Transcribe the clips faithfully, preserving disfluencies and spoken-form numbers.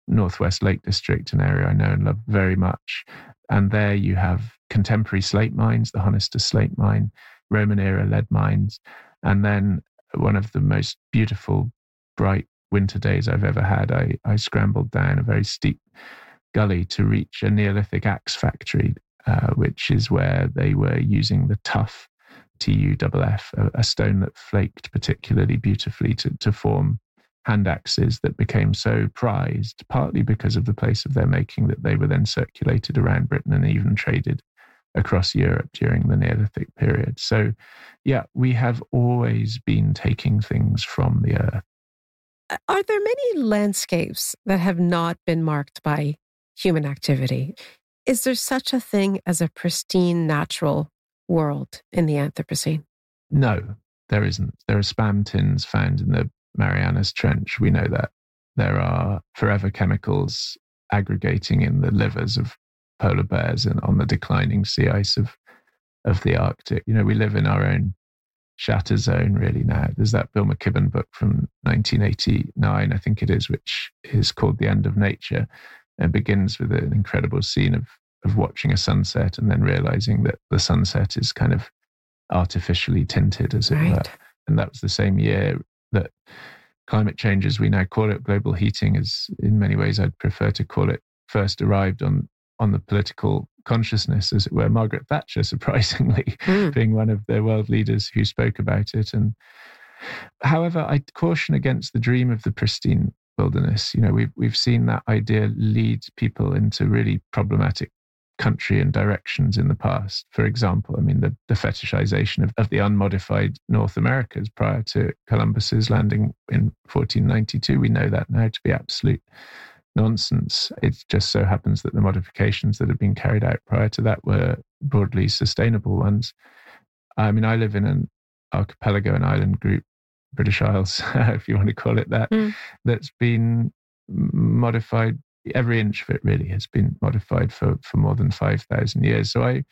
Northwest Lake District, an area I know and love very much. And there you have contemporary slate mines, the Honister slate mine, Roman era lead mines. And then one of the most beautiful, bright winter days I've ever had, I, I scrambled down a very steep gully to reach a Neolithic axe factory, uh, which is where they were using the tough T U F F, a, a stone that flaked particularly beautifully to, to form hand axes that became so prized, partly because of the place of their making, that they were then circulated around Britain and even traded across Europe during the Neolithic period. So, yeah, we have always been taking things from the earth. Are there many landscapes that have not been marked by human activity? Is there such a thing as a pristine natural world in the Anthropocene? No, there isn't. There are spam tins found in the Marianas Trench. We know that. There are forever chemicals aggregating in the livers of polar bears and on the declining sea ice of, of the Arctic. You know, we live in our own shatter zone really now. There's that Bill McKibben book from nineteen eighty-nine, I think it is, which is called The End of Nature, and begins with an incredible scene of, of watching a sunset and then realizing that the sunset is kind of artificially tinted, as it right. were. And that was the same year that climate change, as we now call it, global heating, is in many ways I'd prefer to call it, first arrived on on the political consciousness, as it were. Margaret Thatcher, surprisingly, mm. being one of the world leaders who spoke about it. And however, I caution against the dream of the pristine wilderness. You know, we've we've seen that idea lead people into really problematic country and directions in the past. For example, I mean, the, the fetishization of, of the unmodified North Americas prior to Columbus's landing in fourteen ninety-two, we know that now to be absolute nonsense. It just so happens that the modifications that have been carried out prior to that were broadly sustainable ones. I mean, I live in an archipelago, an island group, British Isles, if you want to call it that, mm. that's been modified. Every inch of it really has been modified for, for more than five thousand years. So I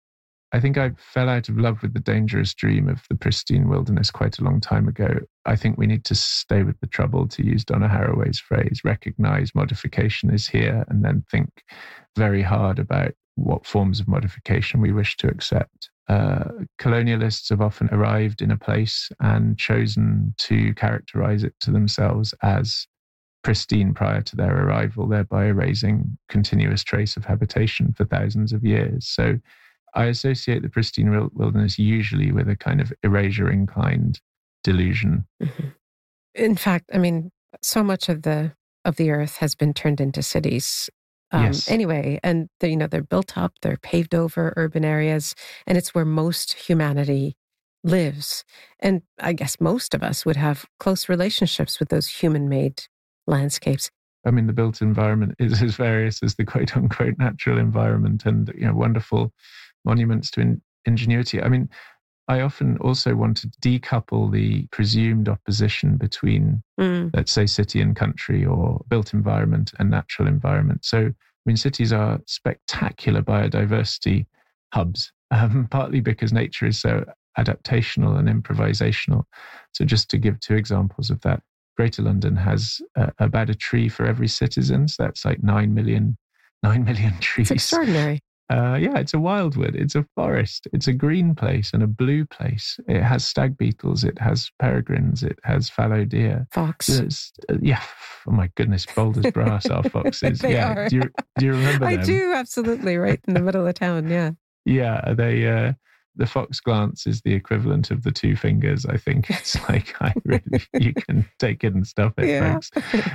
I think I fell out of love with the dangerous dream of the pristine wilderness quite a long time ago. I think we need to stay with the trouble, to use Donna Haraway's phrase, recognize modification is here, and then think very hard about what forms of modification we wish to accept. Uh, colonialists have often arrived in a place and chosen to characterize it to themselves as pristine prior to their arrival, thereby erasing continuous trace of habitation for thousands of years. So I associate the pristine wilderness usually with a kind of erasure-inclined delusion. Mm-hmm. In fact, I mean, so much of the of the earth has been turned into cities um, yes. anyway, and they, you know, they're built up, they're paved over urban areas, and it's where most humanity lives. And I guess most of us would have close relationships with those human-made landscapes. I mean, the built environment is as various as the quote-unquote natural environment, and, you know, wonderful monuments to in- ingenuity. I mean, I often also want to decouple the presumed opposition between, mm. let's say, city and country, or built environment and natural environment. So, I mean, cities are spectacular biodiversity hubs, um, partly because nature is so adaptational and improvisational. So just to give two examples of that, Greater London has uh, about a tree for every citizen. So that's like nine million, nine million trees. It's extraordinary. Uh, yeah, it's a wildwood, it's a forest, it's a green place and a blue place. It has stag beetles, it has peregrines, it has fallow deer. Fox. Uh, yeah, oh my goodness, bold as brass are foxes. They yeah, are. Do, you, do you remember I them? I do, absolutely, right in the middle of town, yeah. Yeah, they... Uh, the fox glance is the equivalent of the two fingers. I think it's like, I really, you can take it and stuff it, yeah. folks.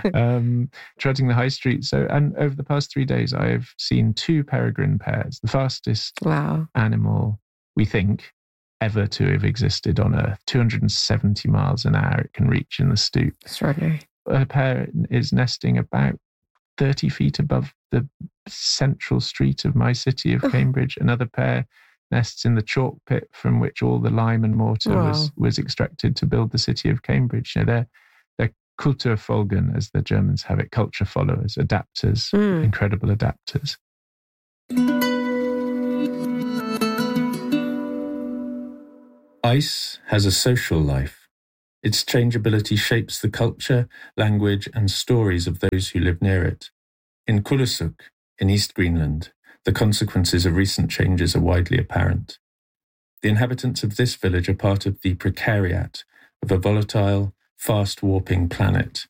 Um, trotting the high street. So, and over the past three days, I've seen two peregrine pairs, the fastest wow. animal, we think, ever to have existed on Earth. two hundred seventy miles an hour it can reach in the stoop. Extraordinary. A pair is nesting about thirty feet above the central street of my city of Cambridge. Another pair nests in the chalk pit from which all the lime and mortar wow. was, was extracted to build the city of Cambridge. You know, they're, they're Kulturfolgen, as the Germans have it, culture followers, adapters, mm. incredible adapters. Ice has a social life. Its changeability shapes the culture, language, and stories of those who live near it. In Kulusuk, in East Greenland, the consequences of recent changes are widely apparent. The inhabitants of this village are part of the precariat of a volatile, fast-warping planet.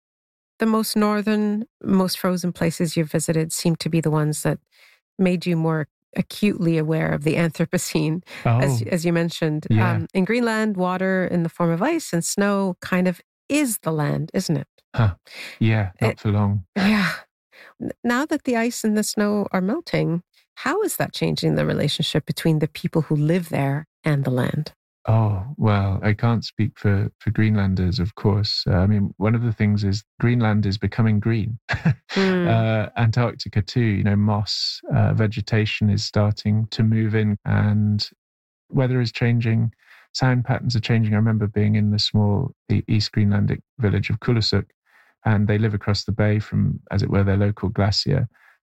The most northern, most frozen places you've visited seem to be the ones that made you more acutely aware of the Anthropocene, Oh, as, as you mentioned. yeah. Um, in Greenland, water in the form of ice and snow kind of is the land, isn't it? Huh. Yeah, not It- for long. Yeah. N- Now that the ice and the snow are melting, how is that changing the relationship between the people who live there and the land? Oh, well, I can't speak for, for Greenlanders, of course. Uh, I mean, one of the things is Greenland is becoming green. Hmm. uh, Antarctica too, you know, moss, uh, vegetation is starting to move in and weather is changing. Sound patterns are changing. I remember being in the small e- East Greenlandic village of Kulusuk, and they live across the bay from, as it were, their local glacier.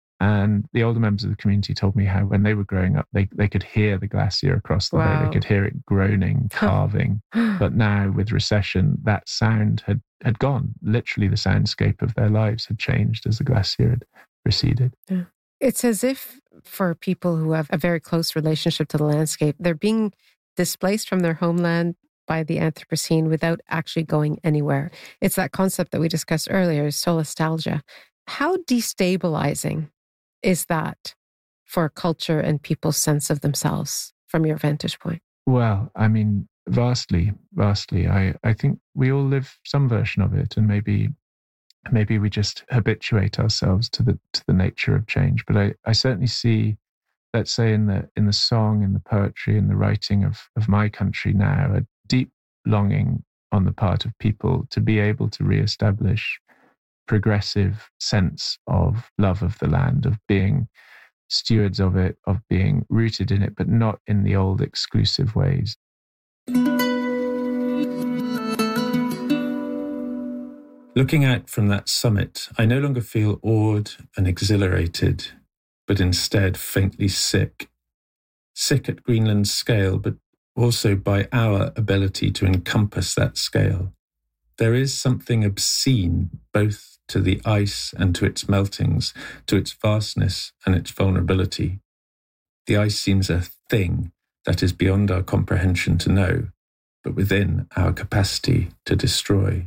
And the older members of the community told me how when they were growing up, they, they could hear the glacier across the bay. Wow. They could hear it groaning, carving. But now with recession, that sound had, had gone. Literally the soundscape of their lives had changed as the glacier had receded. Yeah. It's as if for people who have a very close relationship to the landscape, they're being displaced from their homeland by the Anthropocene without actually going anywhere. It's that concept that we discussed earlier, solastalgia. How destabilizing is that for culture and people's sense of themselves from your vantage point? Well, I mean, vastly, vastly. I, I think we all live some version of it, and maybe maybe we just habituate ourselves to the to the nature of change. But I, I certainly see, let's say in the in the song, in the poetry, in the writing of, of my country now, a deep longing on the part of people to be able to reestablish progressive sense of love of the land, of being stewards of it, of being rooted in it, but not in the old exclusive ways. Looking out from that summit, I no longer feel awed and exhilarated, but instead faintly sick. Sick at Greenland's scale, but also by our ability to encompass that scale. There is something obscene both to the ice and to its meltings, to its vastness and its vulnerability. The ice seems a thing that is beyond our comprehension to know, but within our capacity to destroy.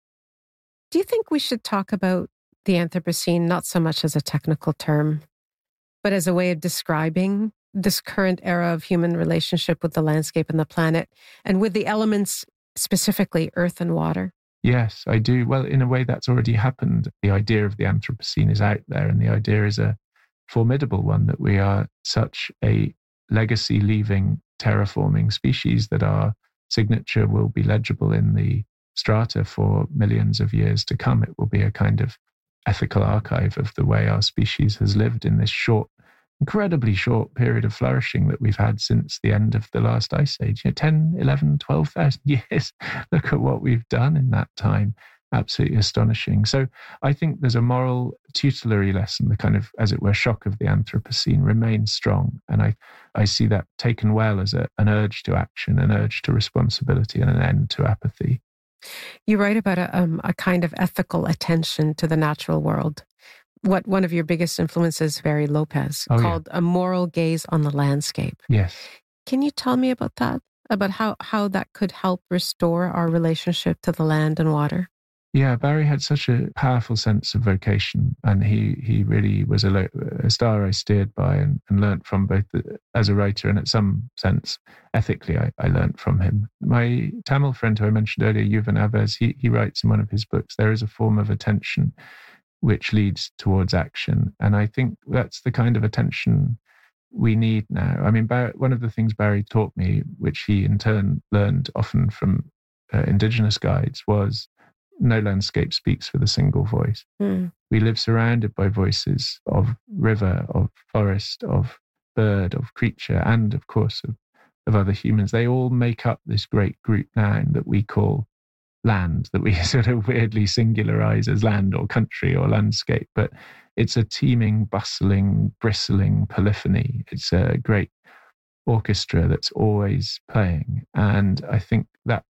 Do you think we should talk about the Anthropocene not so much as a technical term, but as a way of describing this current era of human relationship with the landscape and the planet, and with the elements, specifically earth and water? Yes, I do. Well, in a way, that's already happened. The idea of the Anthropocene is out there, and the idea is a formidable one, that we are such a legacy-leaving, terraforming species that our signature will be legible in the strata for millions of years to come. It will be a kind of ethical archive of the way our species has lived in this short, incredibly short period of flourishing that we've had since the end of the last ice age. You know, ten, eleven, twelve thousand years. Look at what we've done in that time. Absolutely astonishing. So I think there's a moral tutelary lesson, the kind of, as it were, shock of the Anthropocene remains strong. And I, I see that taken well as a, an urge to action, an urge to responsibility, and an end to apathy. You write about a, um, a kind of ethical attention to the natural world. What one of your biggest influences, Barry Lopez, Oh, called a moral gaze on the landscape. Yes. Can you tell me about that? About how, how that could help restore our relationship to the land and water? Yeah, Barry had such a powerful sense of vocation, and he he really was a, a star I steered by and, and learnt from, both the, as a writer and at some sense ethically. I, I learnt from him. My Tamil friend who I mentioned earlier, Yuvan Abbas, he he writes in one of his books, there is a form of attention which leads towards action, and I think that's the kind of attention we need now. I mean, Barry, one of the things Barry taught me, which he in turn learned often from uh, Indigenous guides, was no landscape speaks with a single voice. Mm. We live surrounded by voices of river, of forest, of bird, of creature, and of course of, of other humans. They all make up this great group noun that we call land, that we sort of weirdly singularize as land or country or landscape. But it's a teeming, bustling, bristling polyphony. It's a great orchestra that's always playing. And I think that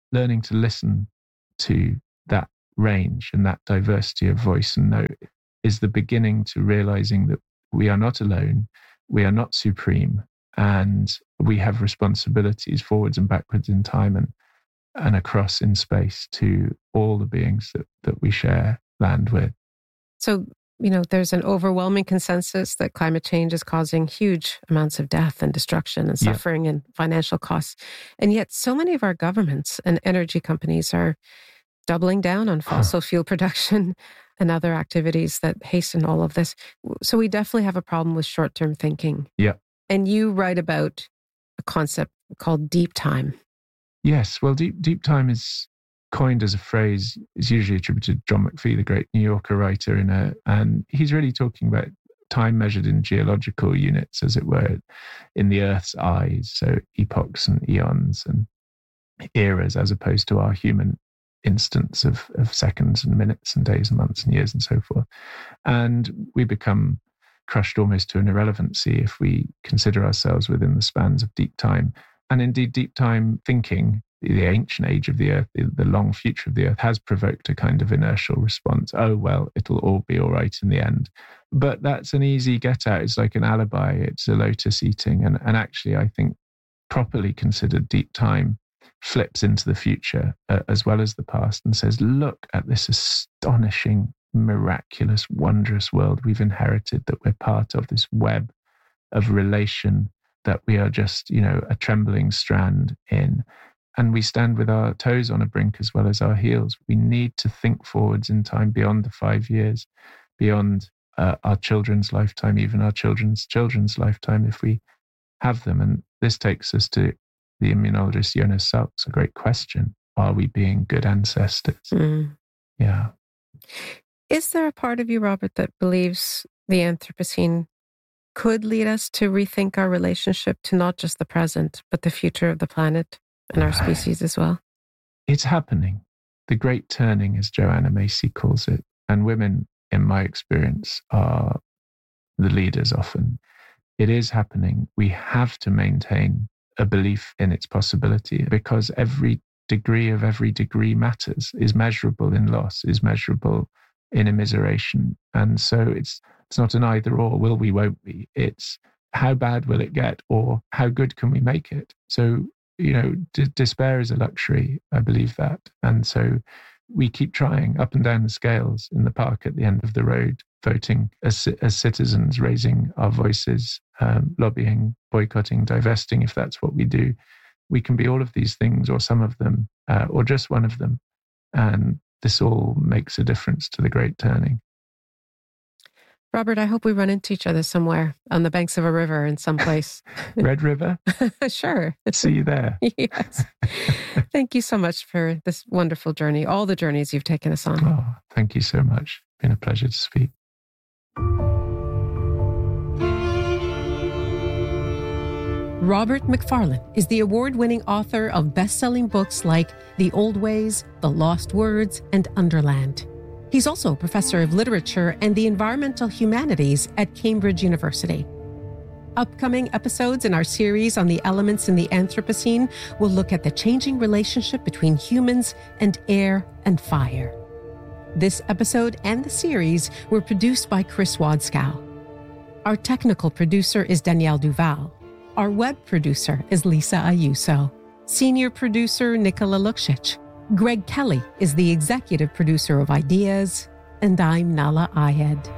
learning to listen to that range and that diversity of voice and note is the beginning to realizing that we are not alone, we are not supreme, and we have responsibilities forwards and backwards in time and, and across in space to all the beings that, that we share land with. So, you know, there's an overwhelming consensus that climate change is causing huge amounts of death and destruction and suffering yeah. and financial costs. And yet so many of our governments and energy companies are doubling down on fossil fuel production and other activities that hasten all of this. So we definitely have a problem with short-term thinking. Yeah. And you write about a concept called deep time. Yes. Well, deep deep time is coined as a phrase, is usually attributed to John McPhee, the great New Yorker writer, in a, and he's really talking about time measured in geological units, as it were, in the Earth's eyes, so epochs and eons and eras, as opposed to our human instance of, of seconds and minutes and days and months and years and so forth. And we become crushed almost to an irrelevancy if we consider ourselves within the spans of deep time. And indeed, deep time thinking, the ancient age of the Earth, the, the long future of the Earth, has provoked a kind of inertial response. Oh, well, it'll all be all right in the end. But that's an easy get out. It's like an alibi. It's a lotus eating. And, and actually, I think properly considered deep time flips into the future uh, as well as the past and says, look at this astonishing, miraculous, wondrous world we've inherited, that we're part of, this web of relation that we are just, you know, a trembling strand in. And we stand with our toes on a brink as well as our heels. We need to think forwards in time beyond the five years, beyond uh, our children's lifetime, even our children's children's lifetime, if we have them. And this takes us to the immunologist Jonas Salk's a great question. Are we being good ancestors? Mm. Yeah. Is there a part of you, Robert, that believes the Anthropocene could lead us to rethink our relationship to not just the present, but the future of the planet and our species as well? It's happening. The great turning, as Joanna Macy calls it. And women, in my experience, are the leaders often. It is happening. We have to maintain a belief in its possibility, because every degree of every degree matters, is measurable in loss, is measurable in immiseration. And so it's it's not an either or, will we, won't we? It's how bad will it get, or how good can we make it? So, you know, d- despair is a luxury. I believe that. And so we keep trying up and down the scales in the park at the end of the road, voting as, as citizens, raising our voices, um, lobbying, boycotting, divesting, if that's what we do. We can be all of these things, or some of them, uh, or just one of them. And this all makes a difference to the great turning. Robert, I hope we run into each other somewhere on the banks of a river in some place. Red River? Sure. See you there. Yes. Thank you so much for this wonderful journey, all the journeys you've taken us on. Oh, thank you so much. It's been a pleasure to speak. Robert Macfarlane is the award-winning author of best-selling books like The Old Ways, The Lost Words, and Underland. He's also a professor of literature and the environmental humanities at Cambridge University. Upcoming episodes in our series on the elements in the Anthropocene will look at the changing relationship between humans and air and fire. This episode and the series were produced by Chris Wadskow. Our technical producer is Danielle Duval. Our web producer is Lisa Ayuso. Senior producer Nicola Luksic. Greg Kelly is the executive producer of Ideas, and I'm Nala Ayed.